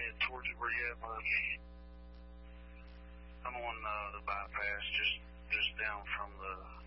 head towards where you have I'm on the bypass, just down from the